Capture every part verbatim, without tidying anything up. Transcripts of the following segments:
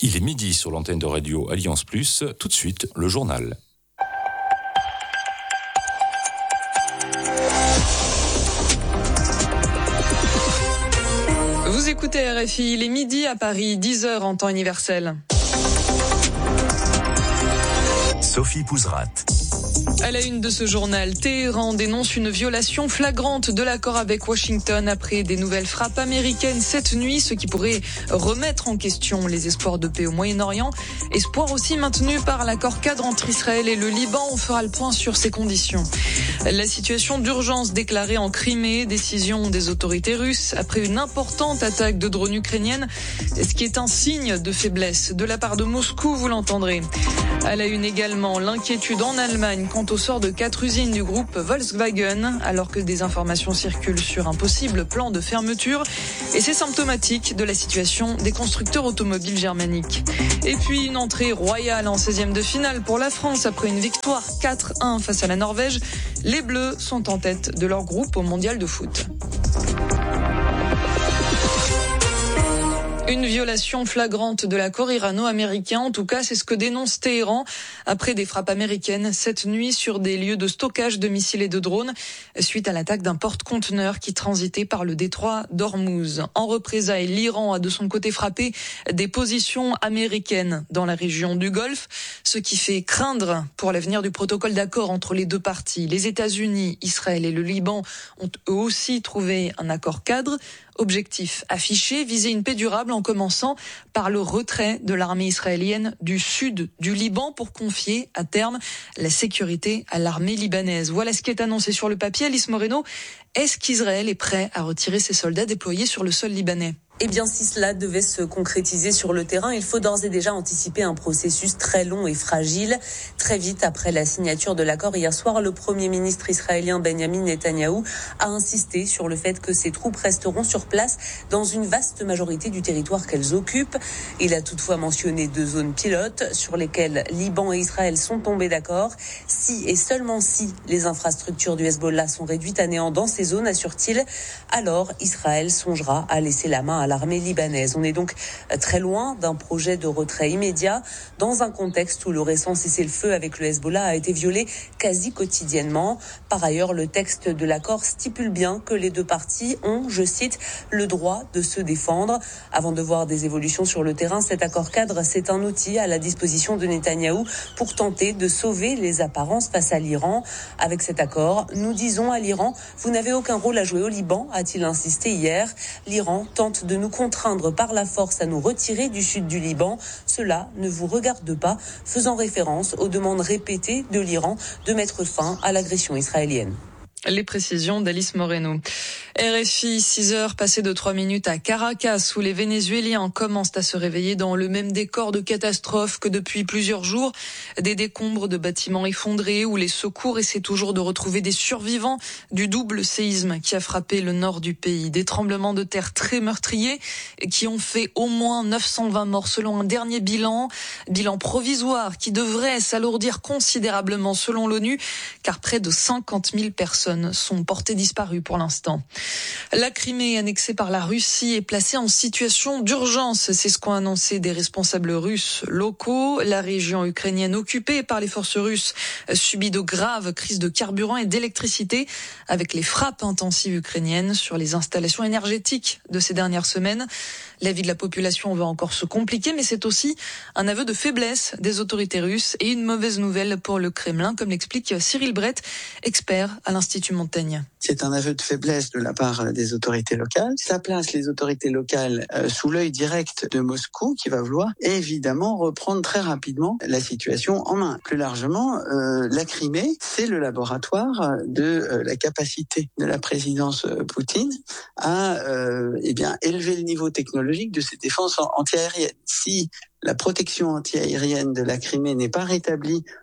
Il est midi sur l'antenne de radio Alliance Plus. Tout de suite, le journal. Vous écoutez R F I, il est midi à Paris, dix heures en temps universel. Sophie Pouzrat. À la une de ce journal, Téhéran dénonce une violation flagrante de l'accord avec Washington après des nouvelles frappes américaines cette nuit, ce qui pourrait remettre en question les espoirs de paix au Moyen-Orient. Espoir aussi maintenu par l'accord cadre entre Israël et le Liban. On fera le point sur ces conditions. La situation d'urgence déclarée en Crimée, décision des autorités russes après une importante attaque de drones ukrainiennes, ce qui est un signe de faiblesse de la part de Moscou, vous l'entendrez. À la une également, l'inquiétude en Allemagne quant au sort de quatre usines du groupe Volkswagen, alors que des informations circulent sur un possible plan de fermeture. Et c'est symptomatique de la situation des constructeurs automobiles germaniques. Et puis une entrée royale en seizième de finale pour la France après une victoire quatre un face à la Norvège. Les Bleus sont en tête de leur groupe au mondial de foot. Une violation flagrante de l'accord irano-américain. En tout cas, c'est ce que dénonce Téhéran après des frappes américaines cette nuit sur des lieux de stockage de missiles et de drones suite à l'attaque d'un porte-conteneur qui transitait par le détroit d'Ormuz. En représailles, l'Iran a de son côté frappé des positions américaines dans la région du Golfe, ce qui fait craindre pour l'avenir du protocole d'accord entre les deux parties. Les États-Unis, Israël et le Liban ont eux aussi trouvé un accord cadre. Objectif affiché, viser une paix durable en commençant par le retrait de l'armée israélienne du sud du Liban pour confier à terme la sécurité à l'armée libanaise. Voilà ce qui est annoncé sur le papier. Alice Moreno, est-ce qu'Israël est prêt à retirer ses soldats déployés sur le sol libanais ? Eh bien, si cela devait se concrétiser sur le terrain, il faut d'ores et déjà anticiper un processus très long et fragile. Très vite après la signature de l'accord hier soir, le Premier ministre israélien Benjamin Netanyahou a insisté sur le fait que ses troupes resteront sur place dans une vaste majorité du territoire qu'elles occupent. Il a toutefois mentionné deux zones pilotes sur lesquelles Liban et Israël sont tombés d'accord. Si et seulement si les infrastructures du Hezbollah sont réduites à néant dans ces zones, assure-t-il, alors Israël songera à laisser la main à l'armée libanaise. On est donc très loin d'un projet de retrait immédiat dans un contexte où le récent cessez-le-feu avec le Hezbollah a été violé quasi quotidiennement. Par ailleurs, le texte de l'accord stipule bien que les deux parties ont, je cite, le droit de se défendre. Avant de voir des évolutions sur le terrain, cet accord cadre, c'est un outil à la disposition de Netanyahou pour tenter de sauver les apparences face à l'Iran. Avec cet accord, nous disons à l'Iran, vous n'avez aucun rôle à jouer au Liban, a-t-il insisté hier. L'Iran tente de nous contraindre par la force à nous retirer du sud du Liban. Cela ne vous regarde pas, faisant référence aux demandes répétées de l'Iran de mettre fin à l'agression israélienne. Les précisions d'Alice Moreno. R F I, six heures passées de trois minutes à Caracas, où les Vénézuéliens commencent à se réveiller dans le même décor de catastrophe que depuis plusieurs jours. Des décombres de bâtiments effondrés, où les secours essaient toujours de retrouver des survivants du double séisme qui a frappé le nord du pays. Des tremblements de terre très meurtriers qui ont fait au moins neuf cent vingt morts selon un dernier bilan, bilan provisoire qui devrait s'alourdir considérablement selon l'ONU, car près de cinquante mille personnes sont portées disparues pour l'instant. La Crimée, annexée par la Russie, est placée en situation d'urgence. C'est ce qu'ont annoncé des responsables russes locaux. La région ukrainienne occupée par les forces russes subit de graves crises de carburant et d'électricité avec les frappes intensives ukrainiennes sur les installations énergétiques de ces dernières semaines. La vie de la population va encore se compliquer, mais c'est aussi un aveu de faiblesse des autorités russes et une mauvaise nouvelle pour le Kremlin, comme l'explique Cyril Brett, expert à l'Institut Montaigne. C'est un aveu de faiblesse de la part des autorités locales. Ça place les autorités locales euh, sous l'œil direct de Moscou, qui va vouloir évidemment reprendre très rapidement la situation en main. Plus largement, euh, la Crimée, c'est le laboratoire de euh, la capacité de la présidence euh, Poutine à euh, eh bien élever le niveau technologique de ses défenses antiaériennes. Si la protection antiaérienne de la Crimée n'est pas rétablie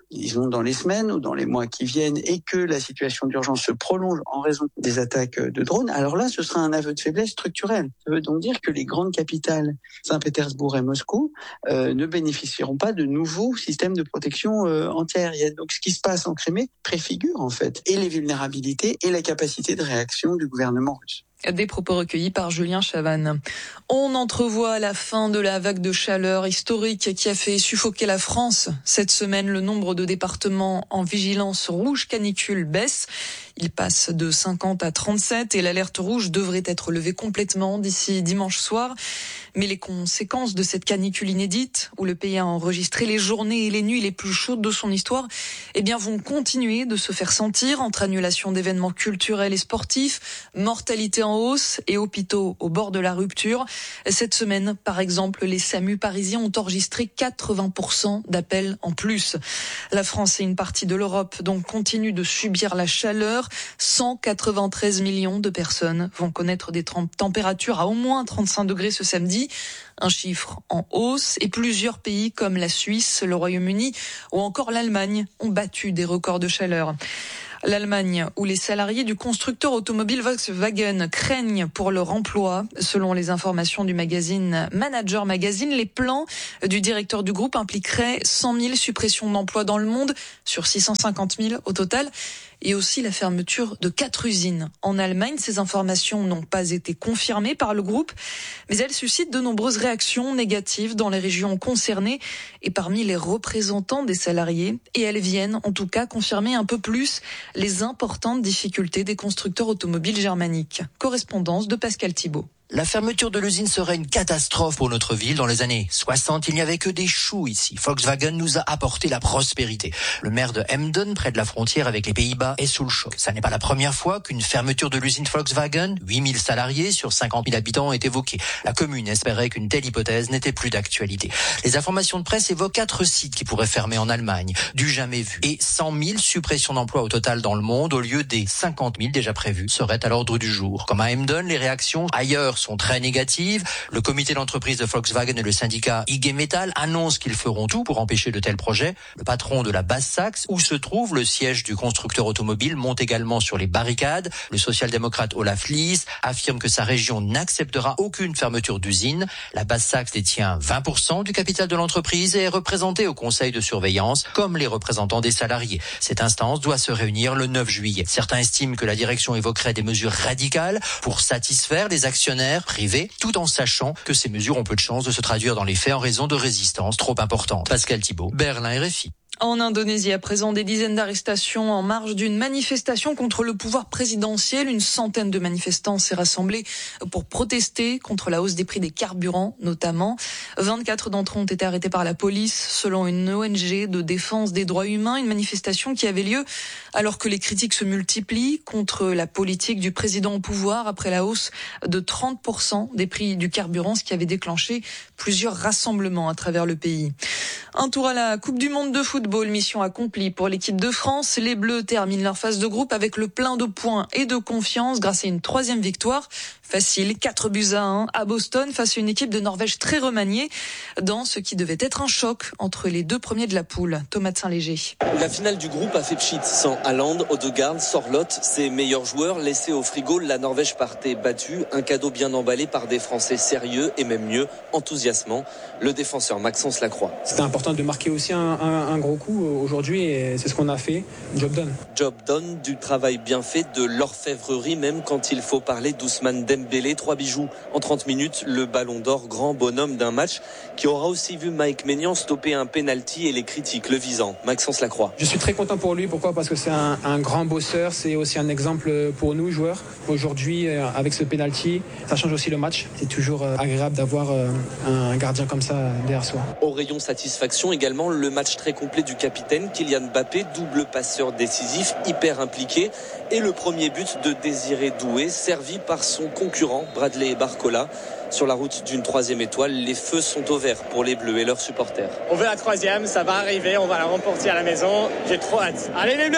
disons dans les semaines ou dans les mois qui viennent, et que la situation d'urgence se prolonge en raison des attaques de drones, alors là, ce sera un aveu de faiblesse structurel. Ça veut donc dire que les grandes capitales, Saint-Pétersbourg et Moscou, euh, ne bénéficieront pas de nouveaux systèmes de protection euh, antiaérienne. Donc ce qui se passe en Crimée préfigure en fait et les vulnérabilités et la capacité de réaction du gouvernement russe. Des propos recueillis par Julien Chavannes. On entrevoit la fin de la vague de chaleur historique qui a fait suffoquer la France. Cette semaine, le nombre de départements en vigilance rouge canicule baisse. Il passe de cinquante à trente-sept et l'alerte rouge devrait être levée complètement d'ici dimanche soir. Mais les conséquences de cette canicule inédite, où le pays a enregistré les journées et les nuits les plus chaudes de son histoire, eh bien, vont continuer de se faire sentir entre annulation d'événements culturels et sportifs, mortalité en hausse et hôpitaux au bord de la rupture. Cette semaine, par exemple, les SAMU parisiens ont enregistré quatre-vingts pour cent d'appels en plus. La France et une partie de l'Europe donc continuent de subir la chaleur. cent quatre-vingt-treize millions de personnes vont connaître des températures à au moins trente-cinq degrés ce samedi. Un chiffre en hausse, et plusieurs pays comme la Suisse, le Royaume-Uni ou encore l'Allemagne ont battu des records de chaleur. L'Allemagne, où les salariés du constructeur automobile Volkswagen craignent pour leur emploi. Selon les informations du magazine Manager Magazine, les plans du directeur du groupe impliqueraient cent mille suppressions d'emplois dans le monde, sur six cent cinquante mille au total, et aussi la fermeture de quatre usines. En Allemagne, ces informations n'ont pas été confirmées par le groupe, mais elles suscitent de nombreuses réactions négatives dans les régions concernées et parmi les représentants des salariés. Et elles viennent, en tout cas, confirmer un peu plus les importantes difficultés des constructeurs automobiles germaniques. Correspondance de Pascal Thibault. La fermeture de l'usine serait une catastrophe pour notre ville. Dans les années soixante, il n'y avait que des choux ici. Volkswagen nous a apporté la prospérité. Le maire de Emden, près de la frontière avec les Pays-Bas, est sous le choc. Ça n'est pas la première fois qu'une fermeture de l'usine Volkswagen, huit mille salariés sur cinquante mille habitants, est évoquée. La commune espérait qu'une telle hypothèse n'était plus d'actualité. Les informations de presse évoquent quatre sites qui pourraient fermer en Allemagne, du jamais vu. Et cent mille suppressions d'emplois au total dans le monde, au lieu des cinquante mille déjà prévues, seraient à l'ordre du jour. Comme à Emden, les réactions ailleurs sont très négatives. Le comité d'entreprise de Volkswagen et le syndicat I G Metall annoncent qu'ils feront tout pour empêcher de tels projets. Le patron de la Basse-Saxe, où se trouve le siège du constructeur automobile, monte également sur les barricades. Le social-démocrate Olaf Lies affirme que sa région n'acceptera aucune fermeture d'usine. La Basse-Saxe détient vingt pour cent du capital de l'entreprise et est représentée au conseil de surveillance, comme les représentants des salariés. Cette instance doit se réunir le neuf juillet. Certains estiment que la direction évoquerait des mesures radicales pour satisfaire les actionnaires privés, tout en sachant que ces mesures ont peu de chances de se traduire dans les faits en raison de résistances trop importantes. Pascal Thibault, Berlin, R F I. En Indonésie, à présent, des dizaines d'arrestations en marge d'une manifestation contre le pouvoir présidentiel. Une centaine de manifestants s'est rassemblée pour protester contre la hausse des prix des carburants, notamment. vingt-quatre d'entre eux ont été arrêtés par la police, selon une O N G de défense des droits humains. Une manifestation qui avait lieu alors que les critiques se multiplient contre la politique du président au pouvoir après la hausse de trente pour cent des prix du carburant, ce qui avait déclenché plusieurs rassemblements à travers le pays. Un tour à la Coupe du Monde de football, mission accomplie pour l'équipe de France. Les Bleus terminent leur phase de groupe avec le plein de points et de confiance grâce à une troisième victoire. Facile, quatre buts à un à Boston face à une équipe de Norvège très remaniée dans ce qui devait être un choc entre les deux premiers de la poule. Thomas de Saint-Léger. La finale du groupe a fait pchit sans Haaland, Odegaard, Sorloth, ses meilleurs joueurs laissés au frigo. La Norvège partait battue, un cadeau bien emballé par des Français sérieux et même mieux, enthousiasmants. Le défenseur Maxence Lacroix. C'était important de marquer aussi un, un, un gros coup aujourd'hui et c'est ce qu'on a fait. Job done. Job done, du travail bien fait, de l'orfèvrerie même quand il faut parler d'Ousmane Dembélé. Trois bijoux en trente minutes, le ballon d'or, grand bonhomme d'un match qui aura aussi vu Mike Maignan stopper un penalty et les critiques le visant. Maxence Lacroix. Je suis très content pour lui, pourquoi ? Parce que c'est un, un grand bosseur, c'est aussi un exemple pour nous joueurs. Aujourd'hui, avec ce penalty, ça change aussi le match. C'est toujours agréable d'avoir un gardien comme ça derrière soi. Au rayon satisfaction également, le match très complet du capitaine Kylian Mbappé, double passeur décisif, hyper impliqué, et le premier but de Désiré Doué, servi par son concurrent Bradley Barcola. Sur la route d'une troisième étoile, les feux sont au vert pour les Bleus et leurs supporters. On veut la troisième, ça va arriver, on va la remporter à la maison. J'ai trop hâte. Allez les Bleus!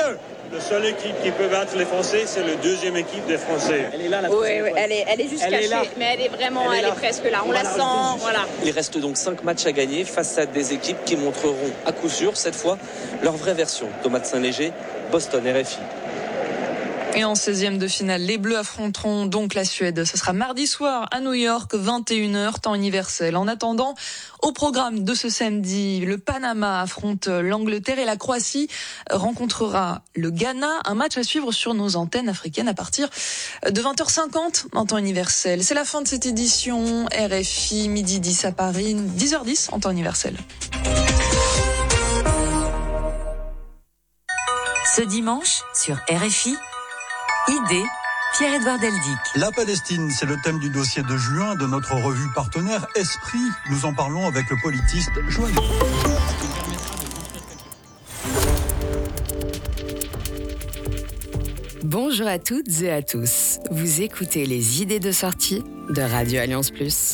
La seule équipe qui peut battre les Français, c'est la deuxième équipe des Français. Elle est là, la Oui, oui, elle est, elle est juste elle cachée, est là. mais elle est vraiment, elle est, elle est presque là. On voilà, la sent, voilà. Il reste donc cinq matchs à gagner face à des équipes qui montreront à coup sûr, cette fois, leur vraie version. Thomas de Saint-Léger, Boston, R F I. Et en seizième de finale, les Bleus affronteront donc la Suède. Ce sera mardi soir à New York, vingt et une heures, temps universel. En attendant, au programme de ce samedi, le Panama affronte l'Angleterre et la Croatie rencontrera le Ghana. Un match à suivre sur nos antennes africaines à partir de vingt heures cinquante en temps universel. C'est la fin de cette édition. R F I, midi dix à Paris, dix heures dix en temps universel. Ce dimanche, sur R F I, Idée, Pierre-Édouard Deldic. La Palestine, c'est le thème du dossier de juin de notre revue partenaire Esprit. Nous en parlons avec le politiste Joël. Bonjour à toutes et à tous. Vous écoutez les idées de sortie de Radio Alliance Plus.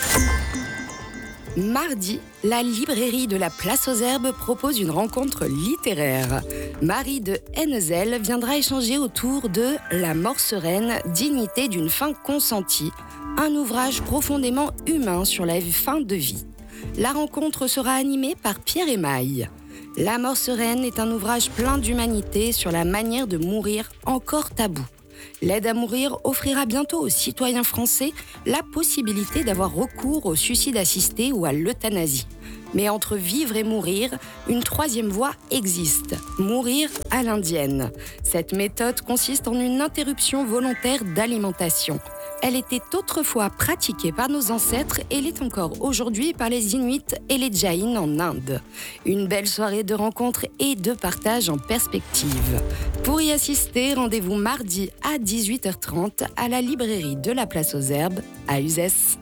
Mardi, la librairie de la Place aux Herbes propose une rencontre littéraire. Marie de Hennezel viendra échanger autour de La mort sereine, dignité d'une fin consentie, un ouvrage profondément humain sur la fin de vie. La rencontre sera animée par Pierre Émaille. La mort sereine est un ouvrage plein d'humanité sur la manière de mourir encore tabou. L'aide à mourir offrira bientôt aux citoyens français la possibilité d'avoir recours au suicide assisté ou à l'euthanasie. Mais entre vivre et mourir, une troisième voie existe, mourir à l'indienne. Cette méthode consiste en une interruption volontaire d'alimentation. Elle était autrefois pratiquée par nos ancêtres et l'est encore aujourd'hui par les Inuits et les Jains en Inde. Une belle soirée de rencontres et de partage en perspective. Pour y assister, rendez-vous mardi à dix-huit heures trente à la librairie de la Place aux Herbes à Uzès.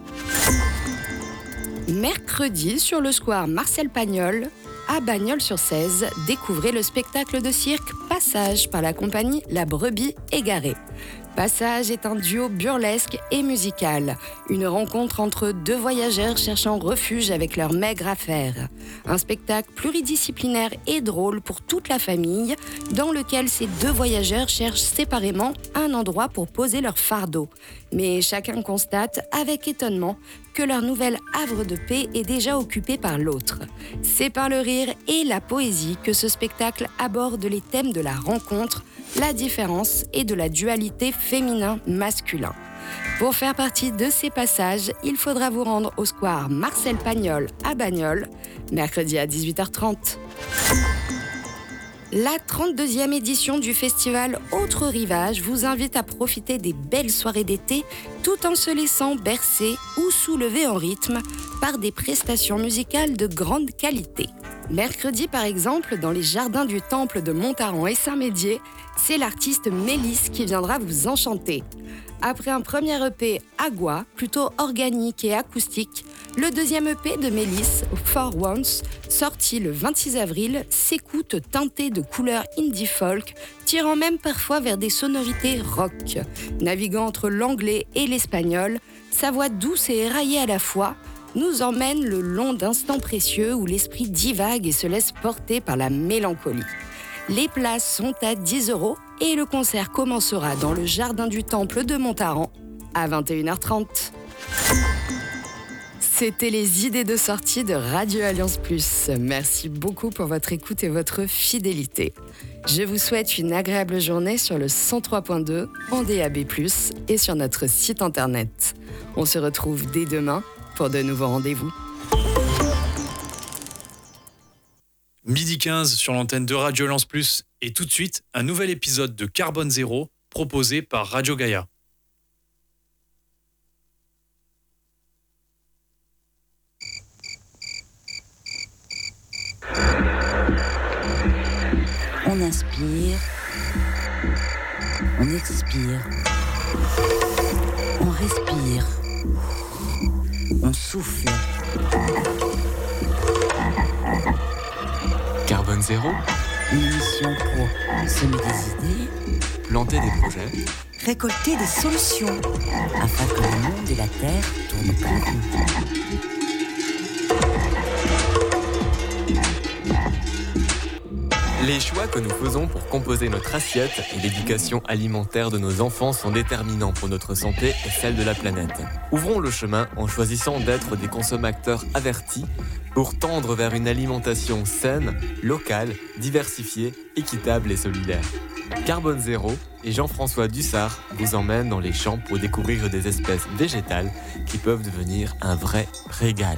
Mercredi, sur le square Marcel Pagnol, à Bagnols-sur-Cèze, découvrez le spectacle de cirque Passage par la compagnie La Brebis Égarée. Passage est un duo burlesque et musical, une rencontre entre deux voyageurs cherchant refuge avec leurs maigres affaires. Un spectacle pluridisciplinaire et drôle pour toute la famille, dans lequel ces deux voyageurs cherchent séparément un endroit pour poser leur fardeau. Mais chacun constate, avec étonnement, que leur nouvel havre de paix est déjà occupé par l'autre. C'est par le rire et la poésie que ce spectacle aborde les thèmes de la rencontre, la différence et de la dualité féminin-masculin. Pour faire partie de ces passages, il faudra vous rendre au square Marcel Pagnol à Bagnols, mercredi à dix-huit heures trente. La trente-deuxième édition du festival Autre Rivage vous invite à profiter des belles soirées d'été tout en se laissant bercer ou soulever en rythme par des prestations musicales de grande qualité. Mercredi, par exemple, dans les jardins du Temple de Montaran et Saint-Médier, c'est l'artiste Mélisse qui viendra vous enchanter. Après un premier E P Agua, plutôt organique et acoustique, le deuxième E P de Mélisse, For Once, sorti le vingt-six avril, s'écoute teinté de couleurs indie folk, tirant même parfois vers des sonorités rock. Naviguant entre l'anglais et l'espagnol, sa voix douce et éraillée à la fois nous emmène le long d'instants précieux où l'esprit divague et se laisse porter par la mélancolie. Les places sont à dix euros et le concert commencera dans le jardin du Temple de Montaran à vingt et une heures trente. C'était les idées de sortie de Radio Alliance Plus. Merci beaucoup pour votre écoute et votre fidélité. Je vous souhaite une agréable journée sur le cent trois point deux, en D A B plus, et sur notre site internet. On se retrouve dès demain pour de nouveaux rendez-vous. midi quinze sur l'antenne de Radio Alliance Plus, et tout de suite, un nouvel épisode de Carbone Zéro proposé par Radio Gaïa. On inspire, on expire, on respire, on souffle. Carbone Zéro, une émission pour semer des idées, planter des projets, récolter des solutions, afin que le monde et la Terre tournent plus vite. Les choix choix que nous faisons pour composer notre assiette et l'éducation alimentaire de nos enfants sont déterminants pour notre santé et celle de la planète. Ouvrons le chemin en choisissant d'être des consommateurs avertis pour tendre vers une alimentation saine, locale, diversifiée, équitable et solidaire. Carbone Zéro et Jean-François Dussard vous emmènent dans les champs pour découvrir des espèces végétales qui peuvent devenir un vrai régal.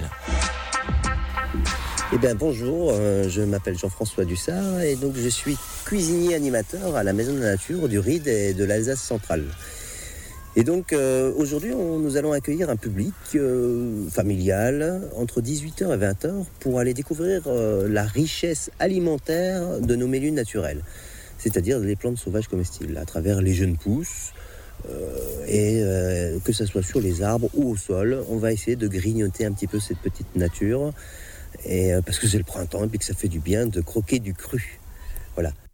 Eh bien bonjour, euh, je m'appelle Jean-François Dussard et donc je suis cuisinier animateur à la Maison de la Nature du Ride et de l'Alsace centrale. Et donc euh, aujourd'hui on, nous allons accueillir un public euh, familial entre dix-huit heures et vingt heures pour aller découvrir euh, la richesse alimentaire de nos milieux naturels, c'est-à-dire les plantes sauvages comestibles à travers les jeunes pousses. Euh, et euh, que ce soit sur les arbres ou au sol, on va essayer de grignoter un petit peu cette petite nature. Et euh, parce que c'est le printemps et puis que ça fait du bien de croquer du cru. Voilà.